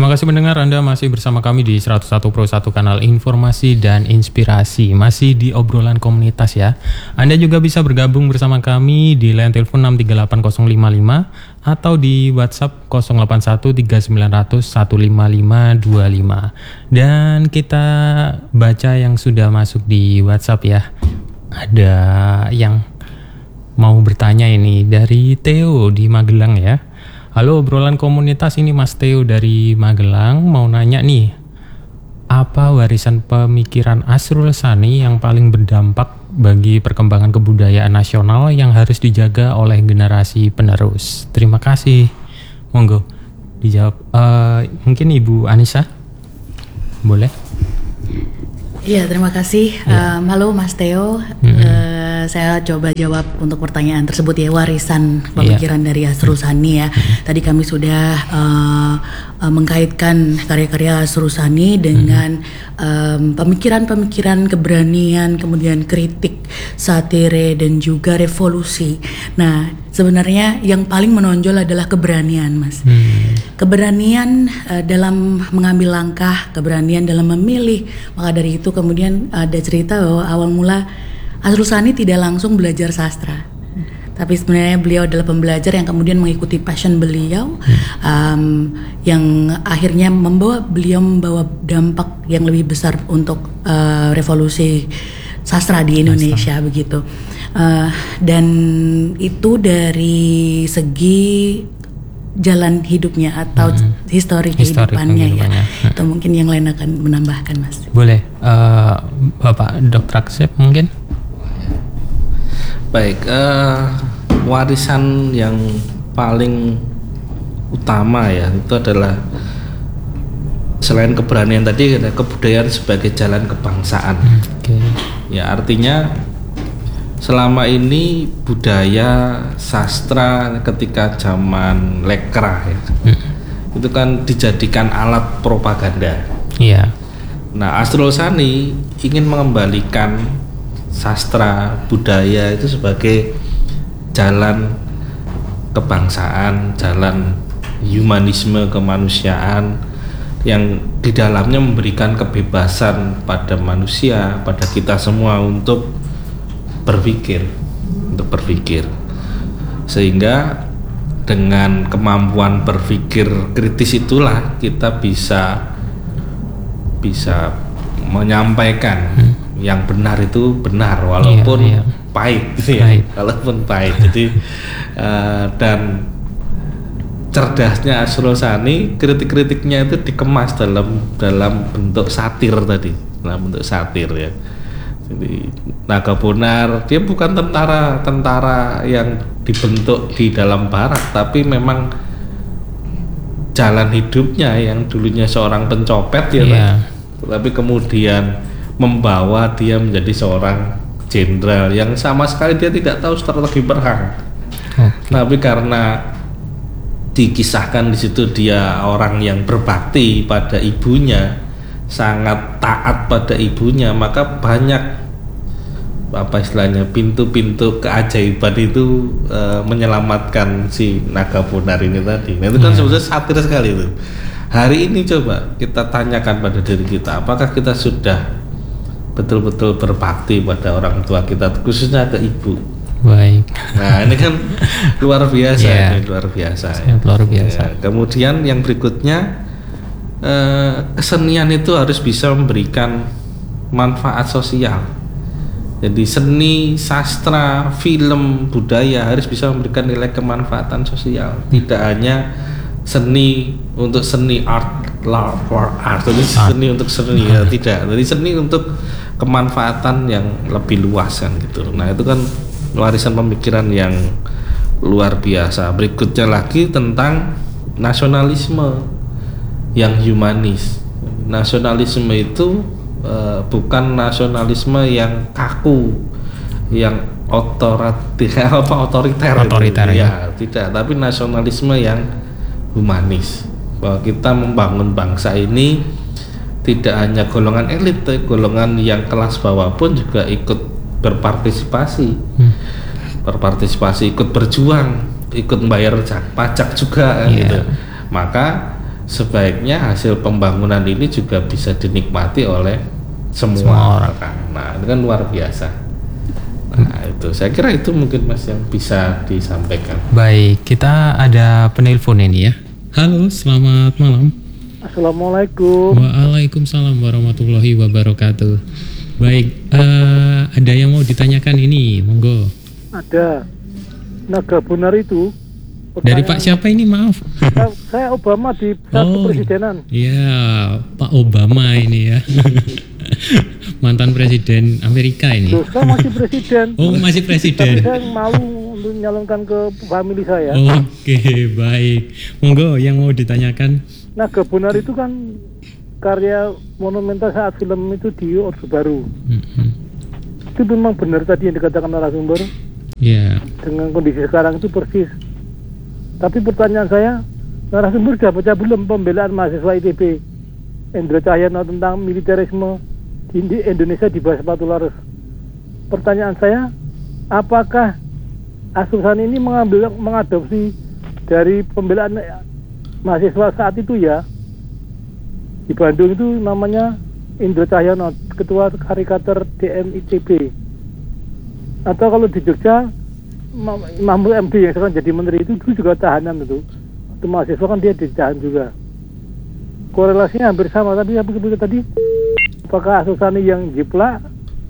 Terima kasih mendengar, Anda masih bersama kami di 101 Pro 1 kanal informasi dan inspirasi. Masih di obrolan komunitas ya. Anda juga bisa bergabung bersama kami di line telepon 688055 atau di WhatsApp 0813901555. Dan kita baca yang sudah masuk di WhatsApp ya. Ada yang mau bertanya ini dari Theo di Magelang ya. Halo obrolan komunitas, ini Mas Theo dari Magelang mau nanya nih, apa warisan pemikiran Asrul Sani yang paling berdampak bagi perkembangan kebudayaan nasional yang harus dijaga oleh generasi penerus? Terima kasih. Monggo dijawab. Mungkin Ibu Anissa boleh? Iya, terima kasih. Halo Mas Theo. Saya coba jawab untuk pertanyaan tersebut ya, warisan pemikiran dari Asrul Sani ya. Tadi kami sudah mengkaitkan karya-karya Asrul Sani dengan pemikiran-pemikiran, keberanian, kemudian kritik, satire, dan juga revolusi. Nah, sebenarnya yang paling menonjol adalah keberanian, Mas. Keberanian dalam mengambil langkah, keberanian dalam memilih. Maka dari itu kemudian ada cerita bahwa awal mula Asrul Sani tidak langsung belajar sastra, tapi sebenarnya beliau adalah pembelajar yang kemudian mengikuti passion beliau, yang akhirnya membawa dampak yang lebih besar untuk revolusi sastra di Indonesia begitu. Dan itu dari segi jalan hidupnya atau histori kehidupannya ya. Atau mungkin yang lain akan menambahkan, Mas. Boleh, Bapak Dr. Aksep mungkin? Baik, warisan yang paling utama ya itu adalah selain keberanian tadi ada kebudayaan sebagai jalan kebangsaan. Ya, artinya selama ini budaya sastra ketika zaman lekra ya, itu kan dijadikan alat propaganda. Iya. Nah, Asrul Sani ingin mengembalikan sastra budaya itu sebagai jalan kebangsaan, jalan humanisme kemanusiaan yang di dalamnya memberikan kebebasan pada manusia, pada kita semua untuk berpikir, sehingga dengan kemampuan berpikir kritis itulah kita bisa menyampaikan yang benar itu benar walaupun pahit gitu ya, walaupun pahit. Jadi dan cerdasnya Asrul Sani, kritik-kritiknya itu dikemas dalam bentuk satir tadi, dalam bentuk satir ya. Jadi Nagabonar dia bukan tentara yang dibentuk di dalam barak, tapi memang jalan hidupnya yang dulunya seorang pencopet ya, tapi kemudian membawa dia menjadi seorang jenderal yang sama sekali dia tidak tahu strategi perang. Tapi karena dikisahkan di situ dia orang yang berbakti pada ibunya, sangat taat pada ibunya, maka banyak pintu-pintu keajaiban itu menyelamatkan si Nagabonar ini tadi. Nah, itu kan sebetulnya satir sekali itu. Hari ini coba kita tanyakan pada diri kita, apakah kita sudah betul-betul berbakti pada orang tua kita, khususnya ke ibu. Baik. Nah, ini kan luar biasa, ini luar biasa. Luar biasa. Ya. Kemudian yang berikutnya, kesenian itu harus bisa memberikan manfaat sosial. Jadi seni, sastra, film, budaya harus bisa memberikan nilai kemanfaatan sosial. Tidak hanya seni untuk seni art, jadi seni untuk seni ya, tidak. Jadi seni untuk kemanfaatan yang lebih luas kan gitu. Nah, itu kan warisan pemikiran yang luar biasa. Berikutnya lagi tentang nasionalisme yang humanis. Nasionalisme itu bukan nasionalisme yang kaku, yang otoriter ya, tidak, tapi nasionalisme yang humanis, bahwa kita membangun bangsa ini tidak hanya golongan elit, golongan yang kelas bawah pun juga ikut berpartisipasi, ikut berjuang, ikut membayar pajak juga gitu. Maka sebaiknya hasil pembangunan ini juga bisa dinikmati oleh semua orang. Nah, itu kan luar biasa. Nah, itu saya kira itu mungkin Mas yang bisa disampaikan. Baik, kita ada penelpon ini ya. Halo, selamat malam. Assalamualaikum. Waalaikumsalam warahmatullahi wabarakatuh. Baik, ada yang mau ditanyakan ini, monggo. Ada. Naga Bonar itu dari Pak siapa ini, maaf? Saya Obama di kepresidenan. Iya, Pak Obama ini ya. Mantan presiden Amerika ini. Loh, saya masih presiden. Oh, masih presiden. Tapi saya malu untuk nyalonkan ke family saya. Oke, baik. Monggo yang mau ditanyakan. Naga Bonar itu kan karya monumental saat film itu di Orde Baru. Itu memang benar tadi yang dikatakan narasumber. Iya. Dengan kondisi sekarang itu persis. Tapi pertanyaan saya, narasumber sudah baca belum pembelaan mahasiswa ITB Endro Cahyono tentang militerisme di Indonesia di bawah sepatu laras? Pertanyaan saya, apakah Asrul ini mengadopsi dari pembelaan mahasiswa saat itu ya? Di Bandung itu namanya Endro Cahyono, ketua karikatur DM ITB. Atau kalau di Jogja, Mahmud MD yang sekarang jadi menteri itu dulu juga tahanan itu mahasiswa kan dia ditahan juga. Korelasinya hampir sama, tapi seperti tadi, apakah Asrul Sani yang jiplak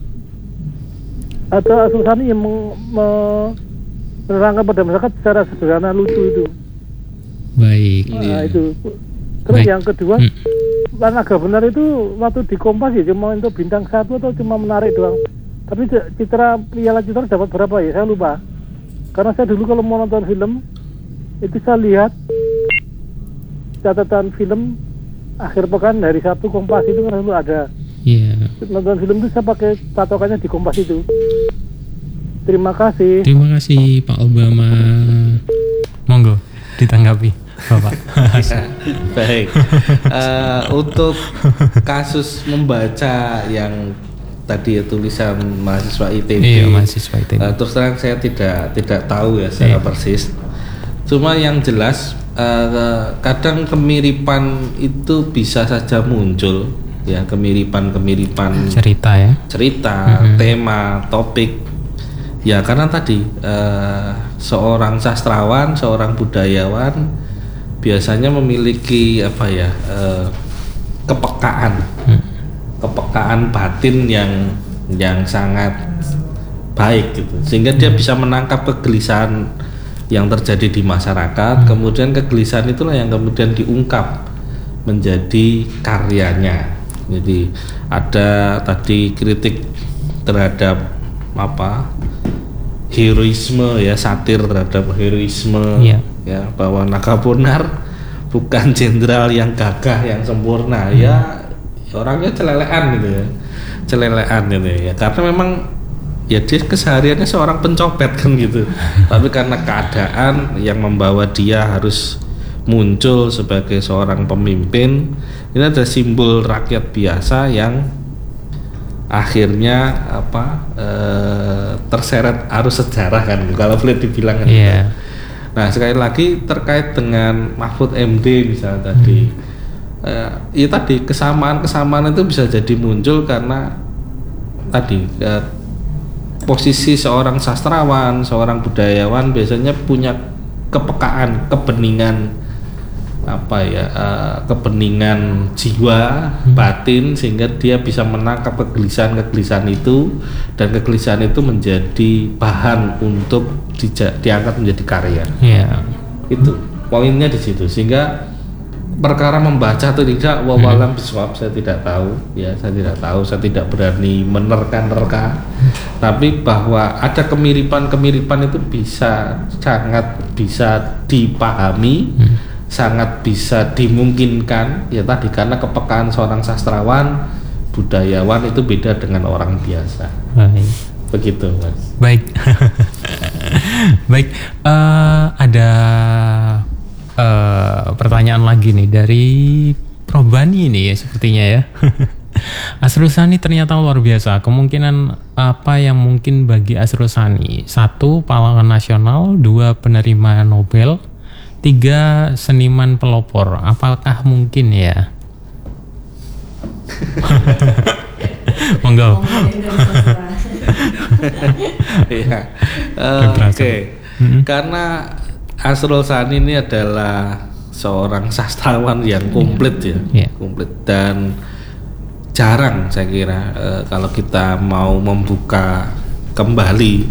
atau Asrul Sani yang menerangkan pada masyarakat secara sederhana lucu itu. Baik. Nah, itu. Terus yang kedua, Naga Bonar itu waktu di Kompas ya cuma untuk bintang 1 atau cuma menarik doang. Tapi Piala Citra dapat berapa ya? Saya lupa. Karena saya dulu kalau mau nonton film itu saya lihat catatan film akhir pekan dari Sabtu Kompas itu kan selalu ada. Iya. Nonton film itu saya pakai patokannya di Kompas itu. Terima kasih. Terima kasih Pak Obama. Monggo ditanggapi Bapak. Baik. Untuk kasus membaca yang tadi ya tulisan mahasiswa ITB. Iya, mahasiswa ITB. Terus terang saya tidak tahu ya secara persis. Cuma yang jelas kadang kemiripan itu bisa saja muncul ya, kemiripan cerita ya. Tema, topik. Ya karena tadi seorang sastrawan, seorang budayawan biasanya memiliki kepekaan batin yang sangat baik gitu, sehingga dia bisa menangkap kegelisahan yang terjadi di masyarakat. Kemudian kegelisahan itulah yang kemudian diungkap menjadi karyanya. Jadi ada tadi kritik terhadap heroisme ya, satir terhadap heroisme ya, bahwa Naga Bonar bukan jenderal yang gagah yang sempurna ya, orangnya celelean gitu ya, karena memang ya dia kesehariannya seorang pencopet kan gitu. Tapi karena keadaan yang membawa dia harus muncul sebagai seorang pemimpin, ini ada simbol rakyat biasa yang akhirnya terseret arus sejarah kan, kalau boleh dibilang kan. Nah sekali lagi terkait dengan Mahfud MD misalnya tadi, ya tadi kesamaan itu bisa jadi muncul karena tadi posisi seorang sastrawan, seorang budayawan biasanya punya kepekaan, kebeningan jiwa batin, sehingga dia bisa menangkap kegelisahan itu, dan kegelisahan itu menjadi bahan untuk diangkat menjadi karya. Itu poinnya di situ, sehingga perkara membaca atau tidak wawalam biswab saya tidak tahu ya, saya tidak berani menerka-nerka, tapi bahwa ada kemiripan itu sangat bisa dipahami, sangat bisa dimungkinkan ya tadi, karena kepekaan seorang sastrawan, budayawan itu beda dengan orang biasa. Begitu Mas. Baik. Baik, ada pertanyaan lagi nih dari Probani ini ya, sepertinya ya. Asrul Sani ternyata luar biasa. Kemungkinan apa yang mungkin bagi Asrul Sani? 1, pahlawan nasional. 2, penerima Nobel. 3 seniman pelopor, apakah mungkin ya? Monggo. Ya, oke. Karena Asrul Sani ini adalah seorang sastrawan yang komplit ya, komplit, dan jarang saya kira kalau kita mau membuka kembali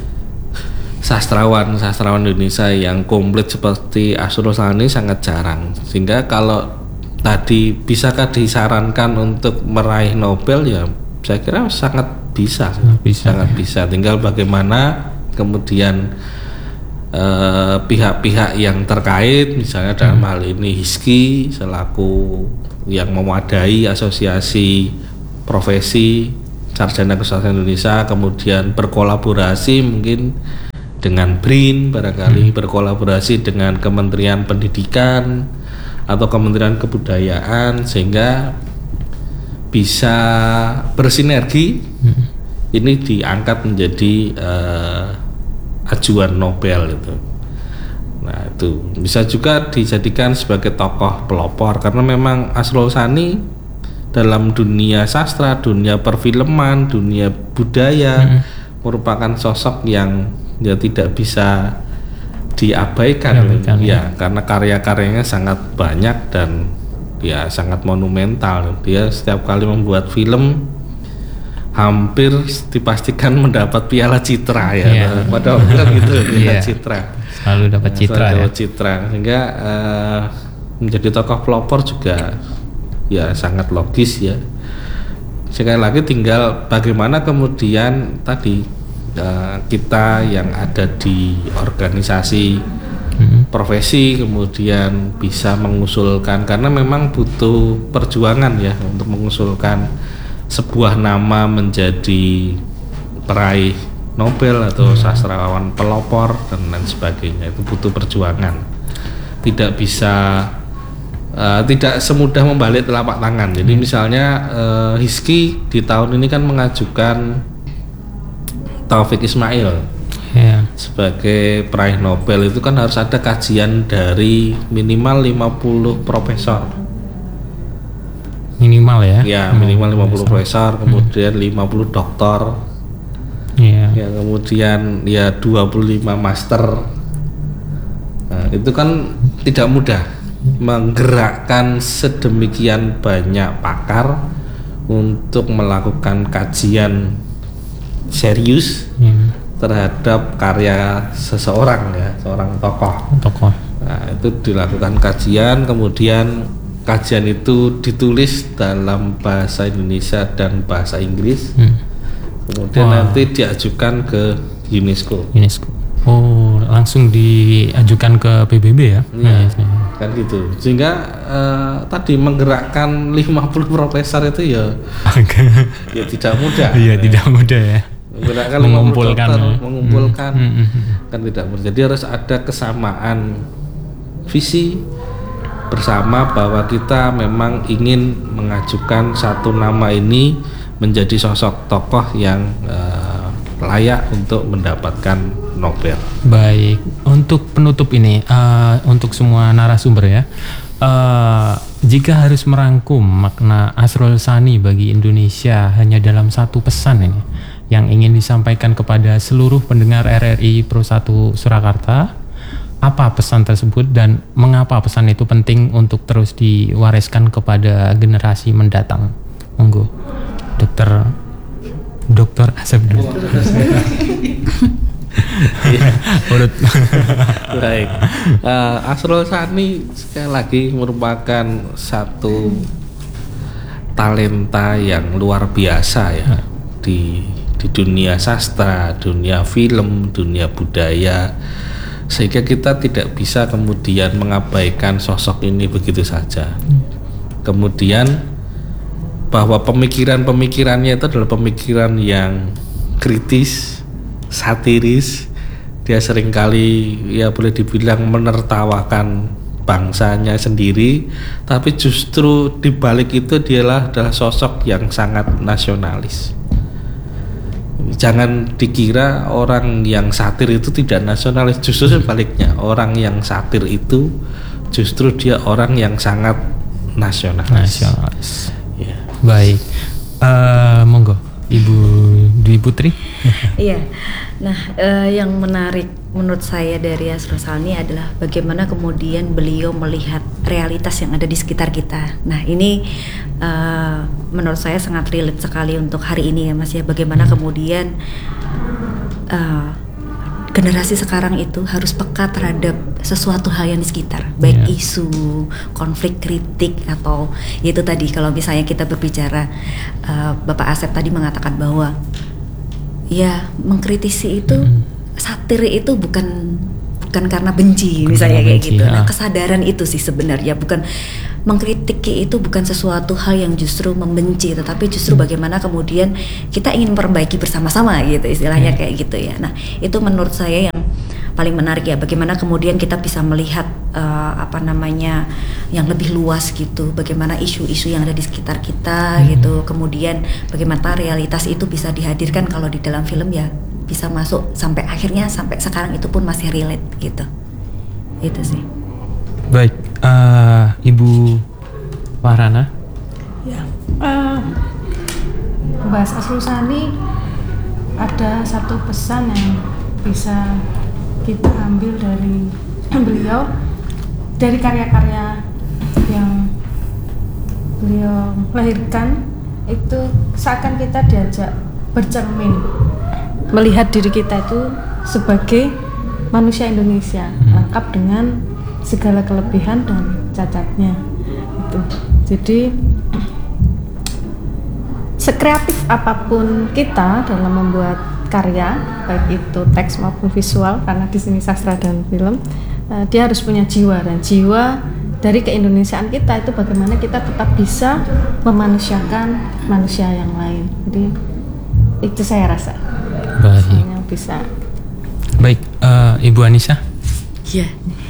sastrawan Indonesia yang komplit seperti Asrul Sani sangat jarang. Sehingga kalau tadi bisakah disarankan untuk meraih Nobel, ya saya kira sangat bisa. Tinggal bagaimana kemudian pihak-pihak yang terkait, misalnya dalam hal ini HISKI selaku yang mewadai asosiasi profesi sarjana kesehatan Indonesia, kemudian berkolaborasi mungkin dengan BRIN, barangkali berkolaborasi dengan Kementerian Pendidikan atau Kementerian Kebudayaan, sehingga bisa bersinergi. Ini diangkat menjadi ajuan Nobel itu. Nah, itu bisa juga dijadikan sebagai tokoh pelopor, karena memang Asrul Sani dalam dunia sastra, dunia perfilman, dunia budaya merupakan sosok yang ya tidak bisa diabaikan ya, karena karya-karyanya sangat banyak dan ya sangat monumental. Dia setiap kali membuat film hampir dipastikan mendapat piala citra ya, pada waktu gitu, piala citra. Selalu dapat citra. Sehingga menjadi tokoh pelopor juga ya sangat logis ya. Sekali lagi tinggal bagaimana kemudian tadi kita yang ada di organisasi profesi kemudian bisa mengusulkan, karena memang butuh perjuangan ya untuk mengusulkan sebuah nama menjadi peraih Nobel atau sastrawan pelopor dan lain sebagainya. Itu butuh perjuangan, tidak bisa tidak semudah membalik telapak tangan. Jadi misalnya HISKI di tahun ini kan mengajukan Taufik Ismail sebagai peraih Nobel. Itu kan harus ada kajian dari minimal 50 profesor. Minimal ya? Ya, minimal 50 profesor, kemudian 50 doktor. Ya, kemudian ya 25 master. Nah, itu kan tidak mudah menggerakkan sedemikian banyak pakar untuk melakukan kajian serius terhadap karya seseorang ya, seorang tokoh. Nah, itu dilakukan kajian, kemudian kajian itu ditulis dalam bahasa Indonesia dan bahasa Inggris. Kemudian nanti diajukan ke UNESCO. Oh, langsung diajukan ke PBB ya? Kan gitu. Sehingga tadi menggerakkan 50 profesor itu ya tidak mudah. Iya, tidak mudah ya. Menggerakkan mengumpulkan kan tidak mudah. Jadi harus ada kesamaan visi bersama bahwa kita memang ingin mengajukan satu nama ini menjadi sosok tokoh yang layak untuk mendapatkan Nobel. Baik, untuk penutup ini untuk semua narasumber ya, jika harus merangkum makna Asrul Sani bagi Indonesia hanya dalam satu pesan ini yang ingin disampaikan kepada seluruh pendengar RRI Pro 1 Surakarta, apa pesan tersebut dan mengapa pesan itu penting untuk terus diwariskan kepada generasi mendatang? Monggo, Dokter Asep dulu. Baik, Asrul Sani sekali lagi merupakan satu talenta yang luar biasa ya di dunia sastra, dunia film, dunia budaya, sehingga kita tidak bisa kemudian mengabaikan sosok ini begitu saja. Kemudian bahwa pemikirannya itu adalah pemikiran yang kritis, satiris. Dia seringkali ya boleh dibilang menertawakan bangsanya sendiri, tapi justru di balik itu adalah sosok yang sangat nasionalis. jangan dikira orang yang satir itu tidak nasionalis, justru sebaliknya, orang yang satir itu justru dia orang yang sangat nasionalis. Ya. Baik, monggo Ibu Dwi Putri. Iya, nah yang menarik menurut saya dari Asrul Sani adalah bagaimana kemudian beliau melihat realitas yang ada di sekitar kita. Nah ini menurut saya sangat relate sekali untuk hari ini ya Mas ya, bagaimana kemudian generasi sekarang itu harus peka terhadap sesuatu hal yang di sekitar, baik isu, konflik, kritik, atau itu tadi kalau misalnya kita berbicara, Bapak Asep tadi mengatakan bahwa ya mengkritisi itu, satir itu bukan karena benci, misalnya kayak gitu. Nah kesadaran itu sih sebenarnya, bukan mengkritik itu bukan sesuatu hal yang justru membenci, tetapi justru bagaimana kemudian kita ingin memperbaiki bersama-sama gitu, istilahnya kayak gitu ya. Nah itu menurut saya yang paling menarik ya, bagaimana kemudian kita bisa melihat yang lebih luas gitu, bagaimana isu-isu yang ada di sekitar kita gitu, kemudian bagaimana realitas itu bisa dihadirkan kalau di dalam film ya bisa masuk sampai akhirnya, sampai sekarang itu pun masih relate gitu. Itu sih. Baik, Ibu Farhana. Ya, Mas Asrul Sani ada satu pesan yang bisa kita ambil dari beliau, dari karya-karya yang beliau lahirkan itu seakan kita diajak bercermin, melihat diri kita itu sebagai manusia Indonesia, lengkap dengan segala kelebihan dan cacatnya itu. Jadi sekreatif apapun kita dalam membuat karya, baik itu teks maupun visual, karena di sini sastra dan film, dia harus punya jiwa, dan jiwa dari keindonesiaan kita itu bagaimana kita tetap bisa memanusiakan manusia yang lain. Jadi itu saya rasa yang bisa. Baik, Ibu Anissa. Ya,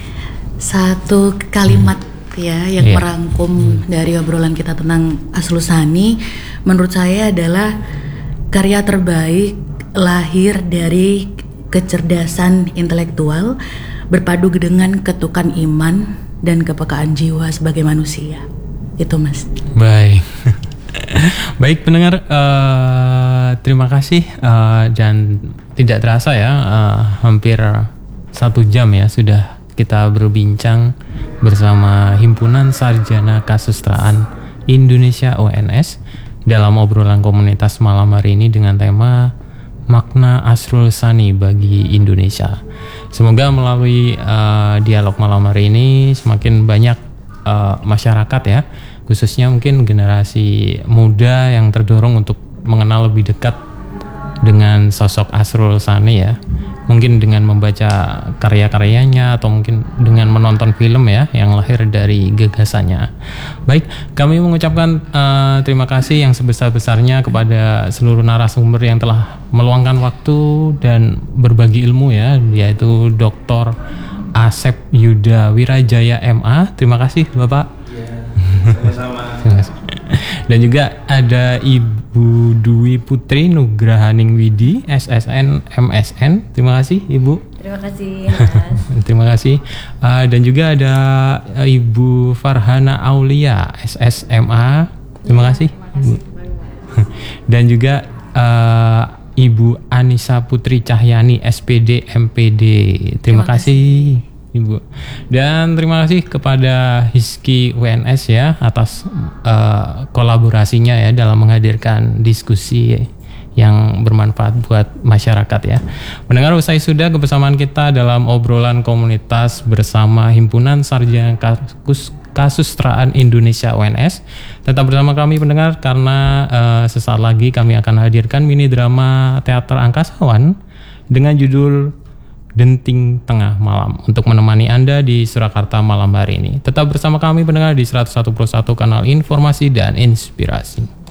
satu kalimat ya yang merangkum dari obrolan kita tentang Asrul Sani, menurut saya adalah karya terbaik lahir dari kecerdasan intelektual berpadu dengan ketukan iman dan kepekaan jiwa sebagai manusia. Itu Mas. Baik. Baik pendengar, terima kasih, dan tidak terasa ya, hampir 1 jam ya sudah kita berbincang bersama Himpunan Sarjana Kasustraan Indonesia ONS dalam obrolan komunitas malam hari ini dengan tema makna Asrul Sani bagi Indonesia. Semoga melalui dialog malam hari ini semakin banyak masyarakat ya, khususnya mungkin generasi muda yang terdorong untuk mengenal lebih dekat dengan sosok Asrul Sani ya, mungkin dengan membaca karya-karyanya atau mungkin dengan menonton film ya yang lahir dari gagasannya. Baik, kami mengucapkan terima kasih yang sebesar-besarnya kepada seluruh narasumber yang telah meluangkan waktu dan berbagi ilmu ya, yaitu Dr. Asep Yuda Wirajaya MA. Terima kasih Bapak. Sama-sama. Dan juga ada Ibu Dwi Putri Nugrahaning Widi SSN MSN. Terima kasih Ibu. Terima kasih Mas. Terima kasih. Dan juga ada Ibu Farhana Aulia SSMA. Terima kasih Ibu. Dan juga Ibu Anissa Putri Cahyani SPD MPD. Terima kasih Ibu. Dan terima kasih kepada Hizki UNS ya atas kolaborasinya ya dalam menghadirkan diskusi yang bermanfaat buat masyarakat ya. Mendengar usai sudah kebersamaan kita dalam obrolan komunitas bersama Himpunan Sarjana Kasustraan Indonesia ONS. Tetap bersama kami pendengar, karena sesaat lagi kami akan hadirkan mini drama teater angkasawan dengan judul Denting Tengah Malam untuk menemani Anda di Surakarta malam hari ini. Tetap bersama kami pendengar di 101.1 kanal informasi dan inspirasi.